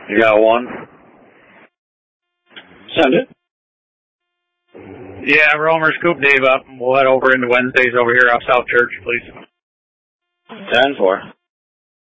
You got one? Send it. Yeah, Romer, scoop Dave up. We'll head over into Wednesdays over here off South Church, please. 10-4.